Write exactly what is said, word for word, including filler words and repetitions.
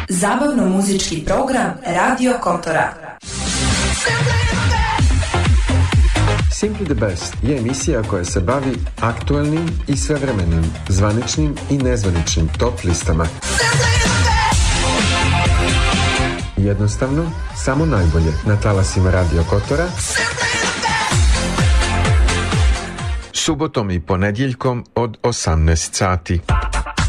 Zabavno-muzički program Radio Kotora. Simply the Best je emisija koja se bavi aktuelnim i svevremenim, zvaničnim i nezvaničnim top listama. Jednostavno, samo najbolje na talasima Radio Kotora. Subotom i ponedjeljkom od osamnaest sati.